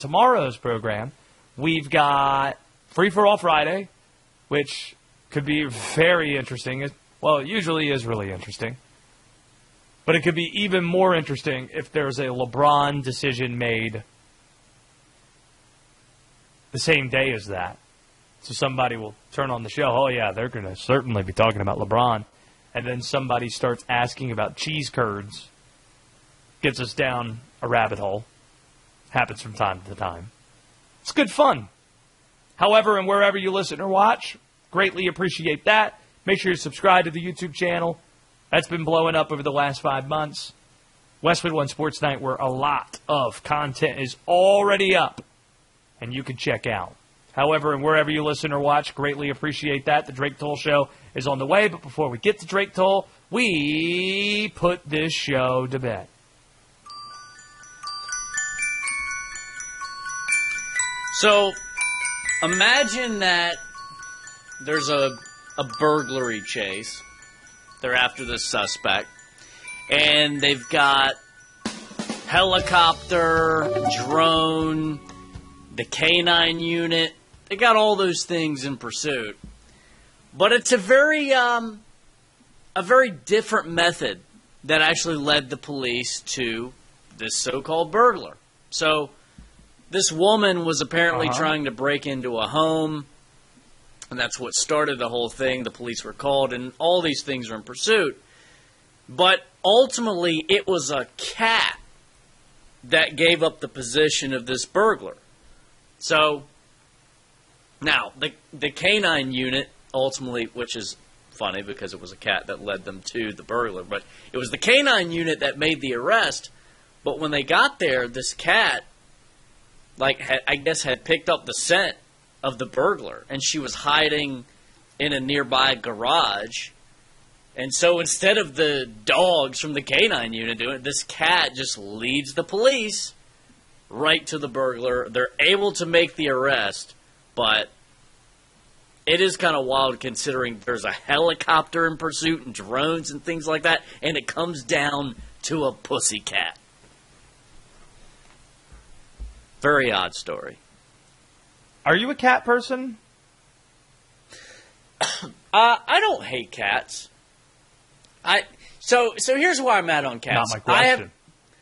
tomorrow's program, we've got Free for All Friday, which could be very interesting. Well, it usually is really interesting. But it could be even more interesting if there's a LeBron decision made the same day as that. So somebody will turn on the show, oh yeah, they're going to certainly be talking about LeBron. And then somebody starts asking about cheese curds. Gets us down a rabbit hole. Happens from time to time. It's good fun. However, and wherever you listen or watch, greatly appreciate that. Make sure you subscribe to the YouTube channel. That's been blowing up over the last 5 months. Westwood One Sports Night, where a lot of content is already up and you can check out. However, and wherever you listen or watch, greatly appreciate that. The Drake Toll Show is on the way, but before we get to Drake Toll, we put this show to bed. So, imagine that there's a burglary chase. They're after the suspect. And they've got helicopter, drone, the K-9 unit. They got all those things in pursuit. But it's a very different method that actually led the police to this so-called burglar. So, this woman was apparently trying to break into a home, and that's what started the whole thing. The police were called, and all these things are in pursuit. But ultimately, it was a cat that gave up the position of this burglar. So, now, the K-9 unit, ultimately, which is funny because it was a cat that led them to the burglar, but it was the K-9 unit that made the arrest. But when they got there, this cat, I guess, had picked up the scent of the burglar, and she was hiding in a nearby garage. And so instead of the dogs from the K-9 unit doing it, this cat just leads the police right to the burglar. They're able to make the arrest, but it is kind of wild considering there's a helicopter in pursuit and drones and things like that, and it comes down to a pussy cat. Very odd story. Are you a cat person? I don't hate cats. So here's where I'm at on cats. Not my question.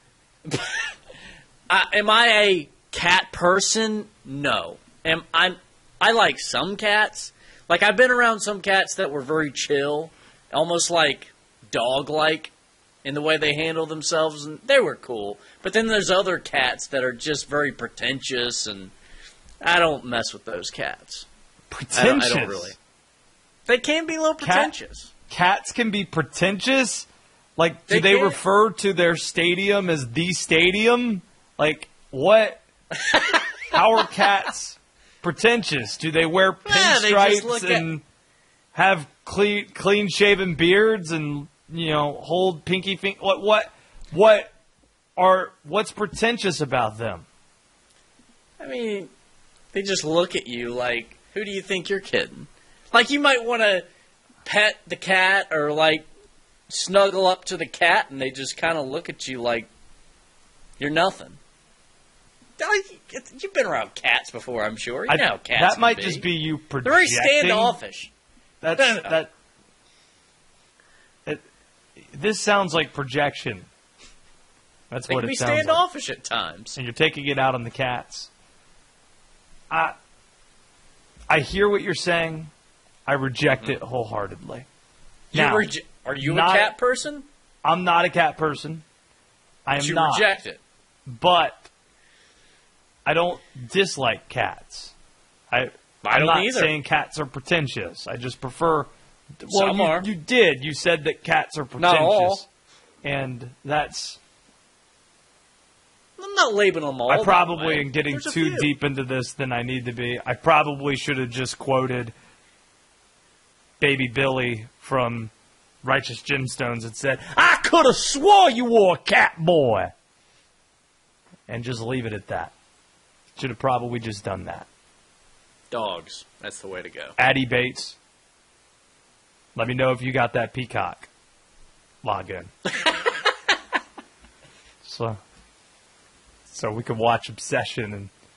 Am I a cat person? No. I like some cats. Like, I've been around some cats that were very chill, almost like dog-like in the way they handle themselves, and they were cool. But then there's other cats that are just very pretentious, and I don't mess with those cats. Pretentious? I don't really. They can be a little pretentious. Cats can be pretentious? Like, do they refer to their stadium as the stadium? Like, what? How are cats pretentious? Do they wear pinstripes and have clean-shaven beards and, hold pinky finger? What's pretentious about them? I mean, they just look at you like, who do you think you're kidding? Like, you might want to pet the cat or, snuggle up to the cat, and they just kind of look at you like you're nothing. You've been around cats before, I'm sure. You know how cats That might just be you projecting. They're very standoffish. This sounds like projection. That's what it sounds like. They can be standoffish at times. And you're taking it out on the cats. I hear what you're saying. I reject it wholeheartedly. Are you a cat person? I'm not a cat person. I am not. You reject it. But I don't dislike cats. I'm not saying cats are pretentious. I just prefer. Well, Some are. You did. You said that cats are pretentious. Not all. And that's. I'm not labeling them all. I probably am getting too deep into this than I need to be. I probably should have just quoted Baby Billy from Righteous Gemstones and said, I could have swore you were a cat boy. And just leave it at that. Should have probably just done that. Dogs. That's the way to go. Addie Bates. Let me know if you got that Peacock login. So we can watch Obsession and